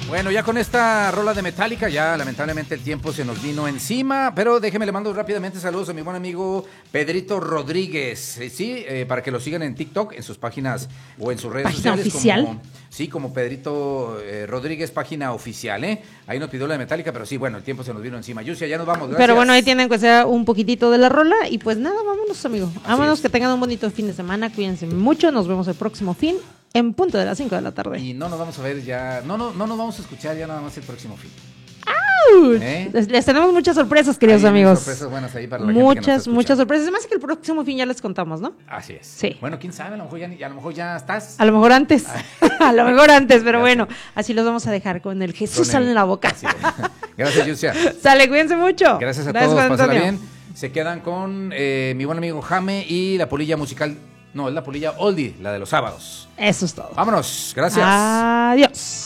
Bueno, ya con esta rola de Metallica, ya lamentablemente el tiempo se nos vino encima, pero déjeme le mando rápidamente saludos a mi buen amigo Pedrito Rodríguez, para que lo sigan en TikTok, en sus páginas o en sus redes sociales. Oficial. Como Pedrito Rodríguez, página oficial, Ahí nos pidió la de Metallica, pero sí, bueno, el tiempo se nos vino encima. Yusia, ya nos vamos, gracias. Pero bueno, ahí tienen que ser un poquitito de la rola y pues nada, vámonos, amigo. Vámonos, que tengan un bonito fin de semana, cuídense mucho, nos vemos el próximo fin. En punto de las 5 de la tarde. Y no nos vamos a ver ya, no nos vamos a escuchar ya nada más el próximo fin. Les tenemos muchas sorpresas, queridos amigos. Sorpresas buenas ahí para la muchas sorpresas. Además que el próximo fin ya les contamos, ¿no? Así es. Sí. Bueno, quién sabe, a lo mejor ya estás. A lo mejor antes. A lo mejor antes, pero bueno, así los vamos a dejar con el Jesús sale en la boca. Gracias, Yusia. Sale, cuídense mucho. Gracias a todos, pásala bien. Se quedan con mi buen amigo Jame y la polilla musical. No, es la polilla oldie, la de los sábados. Eso es todo. Vámonos, gracias. Adiós.